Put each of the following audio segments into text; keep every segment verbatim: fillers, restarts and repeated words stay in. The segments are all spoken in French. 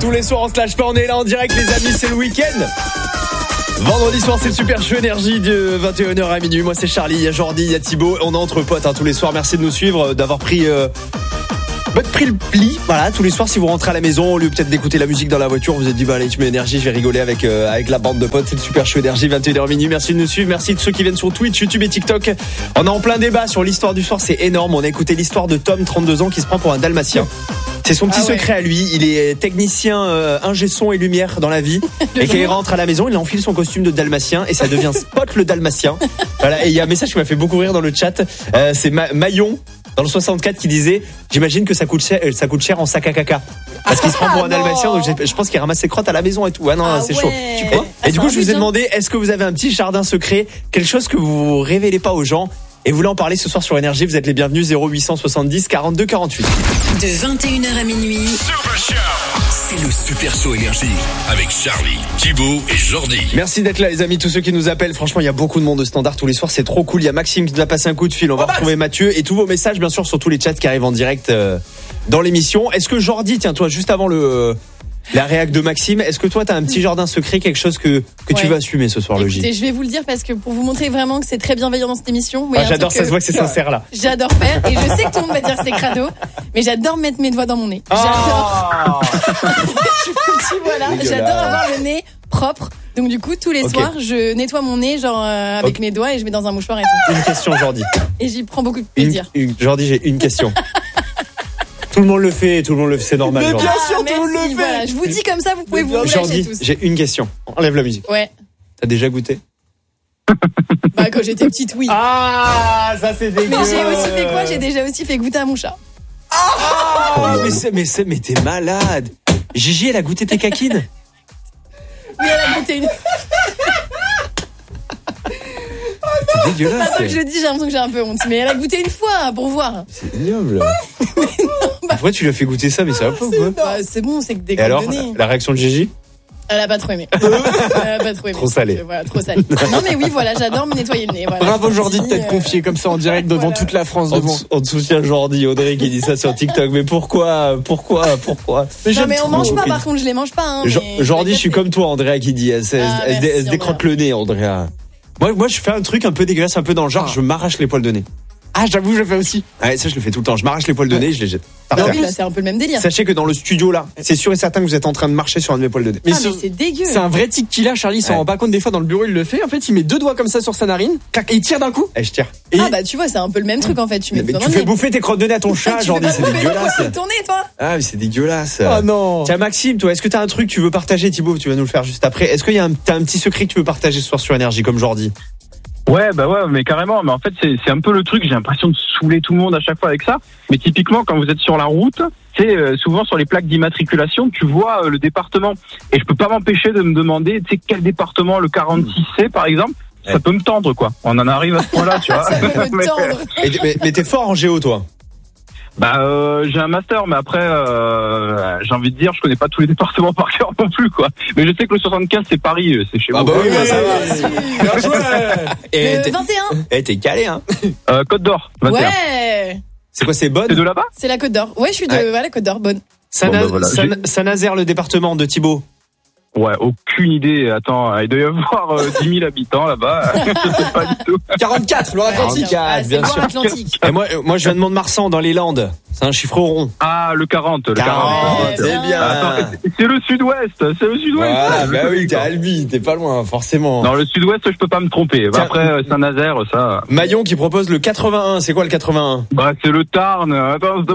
Tous les soirs on se lâche pas, on est là en direct les amis, c'est le week-end. Vendredi soir c'est le Super Show Énergie de vingt et une heures à minuit. Moi c'est Charlie, il y a Jordi, il y a Thibaut. On est entre potes hein, tous les soirs. Merci de nous suivre, d'avoir pris euh, bah, pris le pli. Voilà, tous les soirs si vous rentrez à la maison, au lieu peut-être d'écouter la musique dans la voiture, vous vous êtes dit bah allez je mets Énergie, je vais rigoler avec euh, avec la bande de potes. C'est le Super Show Énergie vingt et une heures à minuit. Merci de nous suivre, merci de ceux qui viennent sur Twitch, YouTube et TikTok. On est en plein débat sur l'histoire du soir, c'est énorme. On a écouté l'histoire de Tom, trente-deux ans, qui se prend pour un dalmatien. C'est son petit ah ouais. secret à lui. Il est technicien euh, ingé son et lumière dans la vie. Et quand il rentre à la maison, il enfile son costume de dalmatien et ça devient Spot le dalmatien. Voilà. Et il y a un message qui m'a fait beaucoup rire dans le chat. Euh, c'est Ma- Maillon dans le soixante-quatre qui disait j'imagine que ça coûte cher, ça coûte cher en sac à caca. Parce qu'il se prend pour un dalmatien, donc je pense qu'il ramasse ses crottes à la maison et tout. Ah non, ah c'est ouais. chaud. Tu crois et, et du coup, je vous ai demandé, est-ce que vous avez un petit jardin secret, quelque chose que vous révélez pas aux gens? Et vous voulez en parler ce soir sur Énergie, vous êtes les bienvenus. Zéro huit cent soixante-dix quarante-deux quarante-huit. De vingt et une heures à minuit, Super Show. C'est le Super Show Énergie avec Charlie, Thibaut et Jordi. Merci d'être là les amis, tous ceux qui nous appellent. Franchement il y a beaucoup de monde de standard tous les soirs, c'est trop cool. Il y a Maxime qui nous a passé un coup de fil, on va oh retrouver Mathieu. Et tous vos messages bien sûr sur tous les chats qui arrivent en direct euh, dans l'émission. Est-ce que Jordi, tiens toi juste avant le... Euh, la réac de Maxime, est-ce que toi t'as un petit jardin secret, quelque chose que, que ouais. tu vas assumer ce soir? Écoutez, le J? Je vais vous le dire parce que pour vous montrer vraiment que c'est très bienveillant dans cette émission. Ah, j'adore, ça se voit que c'est sincère là. J'adore faire et je sais que tout le monde va dire que c'est crado, mais j'adore mettre mes doigts dans mon nez. J'adore. Oh je vous le dis, voilà, j'adore avoir le nez propre. Donc du coup tous les okay. soirs je nettoie mon nez genre euh, avec okay. mes doigts et je mets dans un mouchoir et tout. Une question Jordi. Et j'y prends beaucoup de plaisir. Une, une, Jordi, j'ai une question. Tout le monde le fait, tout le monde le fait, c'est normal. Mais Jordi. bien sûr, ah, tout le monde le fait. Voilà, je vous dis comme ça, vous pouvez vous Jordi, tous. J'ai une question. Enlève la musique. Ouais. T'as déjà goûté? Bah quand j'étais petite, oui. Ah, ça c'est dégueu. Mais j'ai aussi fait quoi? J'ai déjà aussi fait goûter à mon chat. Ah, oh, mais c'est, mais c'est, mais t'es malade. Gigi, elle a goûté tes caquines? Oui, elle a goûté une. C'est dégueulasse. Maintenant que je le dis, j'ai l'impression que j'ai un peu honte. Mais elle a goûté une fois pour voir. C'est ignoble. Non, bah... Pourquoi tu lui as fait goûter ça? Mais ça va pas ou quoi? Bah, c'est bon, c'est que des. Et alors, la réaction de Gigi? Elle a pas trop aimé. Elle a pas trop aimé. Trop salé. Euh, voilà, trop salé. Non mais oui, voilà, j'adore me nettoyer le nez. Voilà, bravo Jordi de t'être confié comme ça en direct devant voilà. toute la France. Devant. On, on te soutient Jordi, Audrey qui dit ça sur TikTok. Mais pourquoi, pourquoi, pourquoi? Mais non mais on mange pas, par contre, je les mange pas. Hein, mais... Jordi, je suis comme toi, Andrea qui dit. Elle, elle, ah, elle, merci, elle se décrotte le nez, Andrea. Moi, moi, je fais un truc un peu dégueulasse, un peu dans le genre, ah. je m'arrache les poils de nez. Ah, j'avoue, je le fais aussi. Ouais, ça, je le fais tout le temps. Je m'arrache les poils de nez, je les jette. Non, oui, là, c'est un peu le même délire. Sachez que dans le studio, là, c'est sûr et certain que vous êtes en train de marcher sur un de mes poils de nez. Mais, ah, mais c'est dégueu. C'est un vrai tic qu'il a, Charlie, il s'en ouais. rend pas compte des fois dans le bureau, il le fait. En fait, il met deux doigts comme ça sur sa narine, et il tire d'un coup. Et je tire. Et ah, bah, tu vois, c'est un peu le même truc, en fait. Tu mets mais tu fais bouffer tes crottes de nez à ton chat, Jordi, c'est dégueulasse. Tu fais tourner, toi. Ah, mais c'est dégueulasse. Oh non. Tiens, Maxime, toi, est-ce que t'as un truc que tu veux partager, Thibaut? Tu vas nous le faire juste après. Est-ce qu'il y a un, t'as un petit secret que tu veux partager ce soir sur Énergie, comme Jordi? Ouais, bah ouais, mais carrément. Mais en fait, c'est, c'est un peu le truc. J'ai l'impression de saouler tout le monde à chaque fois avec ça. Mais typiquement, quand vous êtes sur la route, c'est euh, souvent sur les plaques d'immatriculation, tu vois euh, le département. Et je peux pas m'empêcher de me demander, tu sais, quel département, le quarante-six C, par exemple. Ça ouais. peut me tendre, quoi. On en arrive à ce point-là, tu vois. Ça peut me tendre. mais, mais, mais t'es fort en géo, toi? Bah, euh, j'ai un master, mais après, euh, j'ai envie de dire, je connais pas tous les départements par cœur non plus, quoi. Mais je sais que le soixante-quinze, c'est Paris, c'est chez ah vous. Ah bah oui, bah ça va. Bien joué. Et le vingt et un. Eh, t'es calé, hein. Euh, Côte d'Or, vingt et un. Ouais. C'est quoi, c'est Bonne? C'est de là-bas? C'est la Côte d'Or. Ouais, je suis de, ouais. voilà, Côte d'Or, Bonne. Saint-Nazaire, bon, bah voilà. Saint-Nazaire, le département de Thibaut. Ouais, aucune idée. Attends, il doit y avoir euh, dix mille habitants là-bas. Je sais pas du tout. quarante-quatre, Loire-Atlantique. quarante-quatre, bien sûr. Atlantique. Et moi, moi, je viens de Mont-de-Marsan, dans les Landes. C'est un chiffre rond. Ah, le quarante, le quarante. quarante. C'est bien. Attends, c'est le sud-ouest, c'est le sud-ouest. Voilà, bah oui, t'es à Albi, t'es pas loin, forcément. Dans le sud-ouest, je peux pas me tromper. Bah, après, Saint-Nazaire, ça. Maillon qui propose le quatre-vingt-un. C'est quoi le quatre-vingt-un? Bah, c'est le Tarn. Attends, s'il te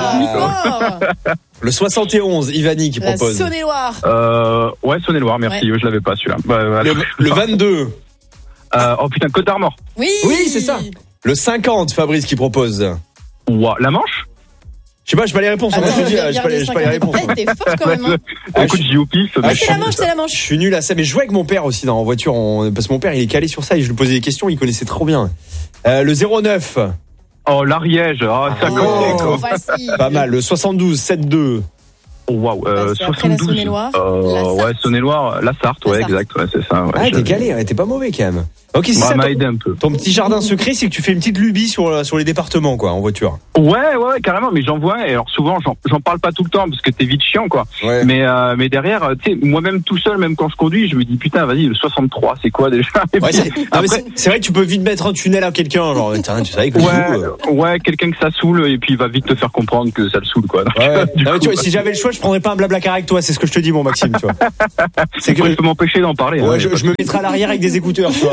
plaît. Le soixante et onze, Ivani qui propose. La Saône-et-Loire. Euh, ouais, Saône-et-Loire, merci. Ouais. Je l'avais pas, celui-là. Bah, voilà. Le, le vingt-deux. Euh, oh putain, Côte d'Armor. Oui. Oui, c'est ça. Le cinquante, Fabrice qui propose. Wow. La Manche? Je sais pas, j'ai pas les réponses. Attends, je dis, j'ai j'ai pas, les, pas les réponses. Hey, t'es fort quand même. Hein. Ah, écoute, j'y au pif. Ah, c'est la Manche, c'est la Manche. Je suis nul à ça, mais je jouais avec mon père aussi dans en voiture, on, parce que mon père il est calé sur ça et je lui posais des questions, il connaissait trop bien. Euh, le zéro neuf. Oh, l'Ariège. Oh, ça oh, connaît, facile. Pas mal. Le soixante-douze, sept deux. Oh, waouh, euh, Bah, c'est après la soixante-douze. Saône-et-Loire, Euh, la Sarthe. ouais, Saône-et-Loire, la Sarthe, La ouais, Sarthe. exact, ouais, c'est ça. Ouais, Ah, je- t'es calé, ouais, t'es pas mauvais quand même. Ok, c'est Bah, ça. m'a Ton, aidé un peu. ton petit jardin secret, c'est que tu fais une petite lubie sur, sur les départements, quoi, en voiture. Ouais, ouais, ouais, carrément, mais j'en vois, et alors souvent, j'en, j'en parle pas tout le temps parce que t'es vite chiant, quoi. Ouais. Mais, euh, mais derrière, euh, tu sais, moi-même tout seul, même quand je conduis, je me dis, putain, vas-y, le soixante-trois, c'est quoi déjà? Et Ouais, puis, c'est, non, mais après, c'est, c'est vrai que tu peux vite mettre un tunnel à quelqu'un, genre, tiens, tu savais que je ouais, joue, euh. ouais, quelqu'un que ça saoule, et puis il va vite te faire comprendre que ça le saoule, quoi. Donc, Ouais. du Non, mais coup, tu vois, si j'avais le choix, je prendrais pas un blablacar avec toi, c'est ce que je te dis, mon Maxime, tu vois. C'est que, je peux m'empêcher d'en parler. ouais, hein, je, je me mettrai à l'arrière avec des écouteurs, tu vois.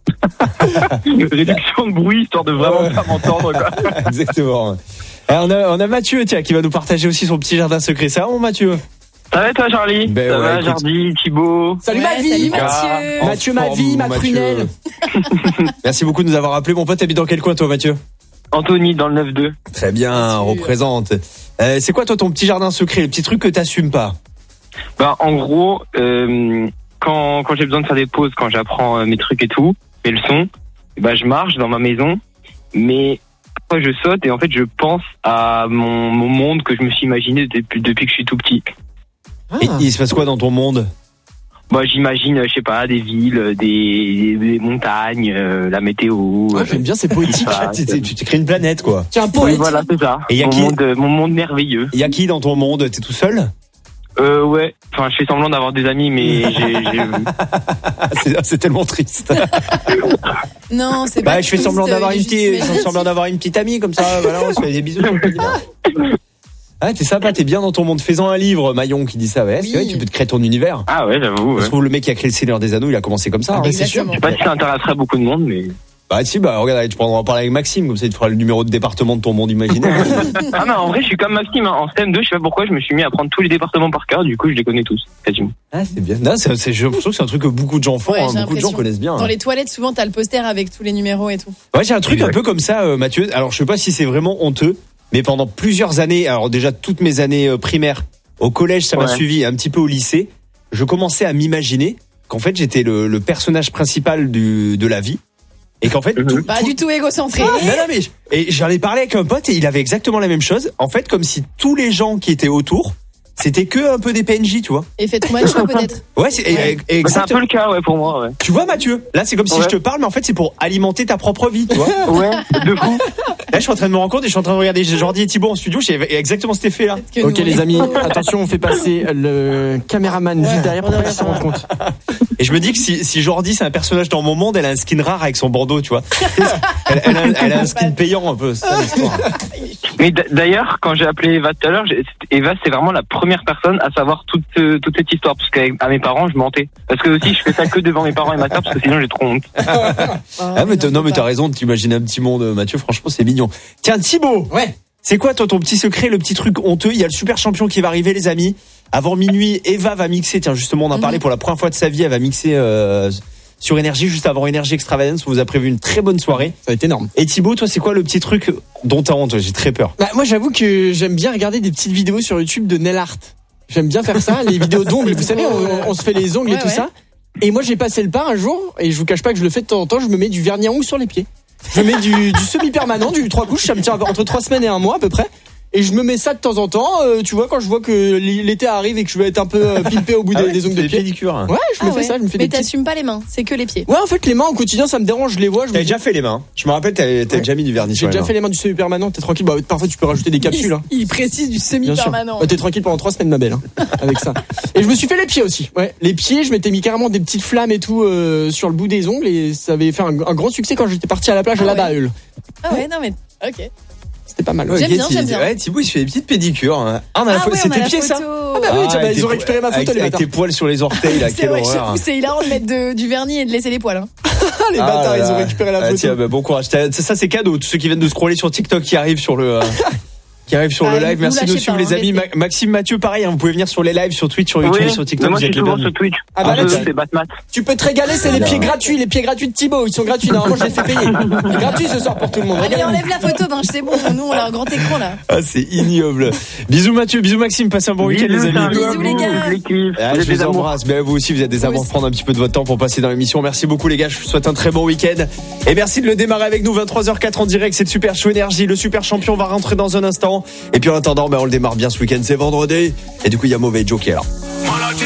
Une réduction de bruit, histoire de vraiment pas m'entendre, quoi. Exactement. Alors, on a, on a Mathieu, tiens, qui va nous partager aussi son petit jardin secret. Ça va, mon Mathieu? Ça va, toi, Charlie? Ben ça ouais, va, écoute. Jardy, Thibaut? Salut Ouais, ma vie. salut Ah. Mathieu. Mathieu, ma En vie, forme, ma Mathieu. prunelle. Merci beaucoup de nous avoir appelé. Mon pote, t'habites dans quel coin, toi, Mathieu? Anthony, dans le neuf deux. Très bien, Bien sûr. représente. Euh, c'est quoi, toi, ton petit jardin secret, le petit truc que t'assumes pas? Bah, en gros, euh, quand, quand j'ai besoin de faire des pauses, quand j'apprends euh, mes trucs et tout, mes leçons, bah, je marche dans ma maison, mais parfois je saute et en fait, je pense à mon, mon monde que je me suis imaginé depuis, depuis que je suis tout petit. Et il se passe quoi dans ton monde? Bah, j'imagine, euh, je sais pas, des villes, euh, des, des montagnes, euh, la météo. Ouais, euh, j'aime bien, c'est poétique. Ah, Tu t'es- tu t'es créé une planète, quoi. Tiens, oui, poète. voilà, c'est ça. Et y a mon, qui monde, euh, mon monde merveilleux. Il y a qui dans ton monde? T'es tout seul? Euh, ouais. Enfin, je fais semblant d'avoir des amis, mais j'ai, j'ai... Ah, c'est, c'est tellement triste. Non, c'est Bah, pas je fais triste, semblant d'avoir il est une juste petite, je fais imaginatif. semblant d'avoir une petite amie comme ça. Voilà, on se fait des bisous. on se fait des bisous. Ah, t'es sympa, t'es bien dans ton monde. Fais-en un livre, Maillon qui dit ça. Ouais, c'est Oui. vrai, tu peux te créer ton univers. Ah ouais, j'avoue. Je Ouais. trouve le mec qui a créé le Seigneur des Anneaux, il a commencé comme ça. Ah, hein. bah, c'est sûr. Exactement. Je sais pas si ça intéresserait beaucoup de monde, mais... Bah si, bah regarde, tu pourras en parler avec Maxime, comme ça il te fera le numéro de département de ton monde imaginaire. Ah mais en vrai je suis comme Maxime, hein. En C M deux je sais pas pourquoi je me suis mis à prendre tous les départements par cœur, du coup je les connais tous, quasiment. Ah c'est bien. Non, c'est, c'est, je trouve que c'est un truc que beaucoup de gens font, Ouais, hein. j'ai Beaucoup de gens l'impression. connaissent bien. Dans hein. les toilettes, souvent, t'as le poster avec tous les numéros et tout. Ouais, j'ai un truc Exact. un peu comme ça, euh, Mathieu. Alors je sais pas si c'est vraiment honteux, mais pendant plusieurs années, alors déjà toutes mes années euh, primaires, au collège ça m'a Ouais. suivi, un petit peu au lycée, je commençais à m'imaginer qu'en fait j'étais le, le personnage principal du, de la vie. Et qu'en fait, Mhm. tout, Pas tout- du tout égocentré. Non, non, mais et j'en ai parlé avec un pote et il avait exactement la même chose. En fait, comme si tous les gens qui étaient autour, c'était que un peu des P N J, tu vois. Effet Truman Show, peut-être. Ouais, c'est et- et- Bah, c'est un peu exactement. le cas ouais pour moi, ouais. Tu vois, Mathieu, là c'est comme si Ouais. je te parle, mais en fait c'est pour alimenter ta propre vie, tu vois. Ouais, de fou. Là, je suis en train de me rendre compte et je suis en train de regarder Jordi et Thibaut en studio. J'ai exactement cet effet-là. Que Ok nous, les on est- amis, attention, on fait passer le caméraman juste derrière pour pas qu'il se rende compte. Et je me dis que si, si Jordi c'est un personnage dans mon monde, elle a un skin rare avec son bandeau, tu vois. Elle, elle a, elle a un skin payant un peu. C'est ça, l'histoire. Mais d- d'ailleurs, quand j'ai appelé Eva tout à l'heure, j'ai- Eva c'est vraiment la première personne à savoir toute euh, toute cette histoire parce qu'à mes parents je mentais. Parce que aussi je fais ça que devant mes parents et ma soeur parce que sinon j'ai trop honte. Ah, mais t'as- non, mais t'as raison de t'imaginer un petit monde, Mathieu. Franchement, c'est mignon. Tiens, Thibaut. Ouais. C'est quoi, toi, ton petit secret, le petit truc honteux? Il y a le super champion qui va arriver, les amis. Avant minuit, Eva va mixer. Tiens, justement, on en a parlé pour la première fois de sa vie. Elle va mixer euh, sur Énergie, juste avant Énergie Extravagance. On vous a prévu une très bonne soirée. Ça va être énorme. Et Thibaut, toi, c'est quoi le petit truc dont t'as honte? J'ai très peur. Bah, moi, j'avoue que j'aime bien regarder des petites vidéos sur YouTube de nail art. J'aime bien faire ça, les vidéos d'ongles. Vous savez, on, on se fait les ongles et Ouais, tout ouais. ça. Et moi, j'ai passé le pas un jour, et je vous cache pas que je le fais de temps en temps, je me mets du vernis à ongles sur les pieds. Je mets du, du semi-permanent, du trois couches, ça me tient entre trois semaines et un mois à peu près. Et je me mets ça de temps en temps, euh, tu vois, quand je vois que l'été arrive et que je vais être un peu euh, pimpé au bout des, des ongles de Des pied. pédicures. hein. Ouais, je me Ah fais ouais. ça, je me fais Mais des petites... t'assumes pas les mains, c'est que les pieds. Ouais, en fait, les mains au quotidien, ça me dérange, je les vois, je me T'avais dis, déjà fait les mains. Je me rappelle, t'avais, t'avais Ouais. déjà mis du vernis j'ai sur les déjà mains. fait les mains du semi-permanent, t'es tranquille. Bah, parfois, tu peux rajouter des capsules, hein. Il, il précise du Bien sûr. semi-permanent. Bah, t'es tranquille pendant trois semaines, ma belle, hein, avec ça. Et je me suis fait les pieds aussi. Ouais, les pieds, je m'étais mis carrément des petites flammes et tout euh, sur le bout des ongles et ça avait fait un, un grand succès quand j'étais parti à la plage Ah à la ouais. Baheul. Ah ouais, non mais. Ok. C'était pas mal. Ouais, J'aime ok, bien, tu- j'aime bien. Ouais, Thibaut, il se fait des petites pédicures. hein. Ah, on a la Ah pho- ouais, on a c'était la pied, ça? photo. Ah bah oui, tiens, bah, avec ils ont tes- récupéré ma photo, avec, les avec bâtards. tes poils sur les orteils, là, C'est quelle vrai, horreur. j'avoue, c'est hilarant de mettre de- du vernis et de laisser les poils. Hein. les Ah bâtards, là ils ont là. récupéré la Ah, photo. tiens, bah, bon courage. T'as- Ça, ça, c'est cadeau. Tous ceux qui viennent de scroller sur TikTok qui arrivent sur le, euh, qui arrivent sur Ah, le vous live. Merci de nous lâchez suivre, pas, les hein, amis. restez. Ma- Maxime, Mathieu, pareil, hein, vous pouvez venir sur les lives, sur Twitch, sur YouTube, Oui, sur mais TikTok. moi Vous je êtes suis les souvent bienvenus. sur Twitch. Ah bah Un là, peu, tu- c'est Batmat. Tu peux te régaler, c'est les pieds gratuits, les pieds gratuits de Thibaut. Ils sont gratuits, normalement je les fais payer. Gratuit ce soir pour tout le monde. Allez, Régalez-vous. enlève la photo, ben c'est bon, nous on a un grand écran là. Ah, c'est ignoble. Bisous, Mathieu. Bisous, Maxime. Passez un bon week-end, les amis. Charlie, Bisous, les gars. Je les kiffe. Ah, Vous je êtes des vous amours. embrasse. Ben, vous aussi, vous êtes des Vous amours. aussi. Prendre un petit peu de votre temps pour passer dans l'émission. Merci beaucoup, les gars. Je vous souhaite un très bon week-end. Et merci de le démarrer avec nous. vingt-trois heures zéro quatre en direct. C'est le Super Show Énergie. Le Super Champion va rentrer dans un instant. Et puis en attendant, ben, on le démarre bien ce week-end, c'est vendredi. Et du coup, il y a Mauvais Joe qui est là.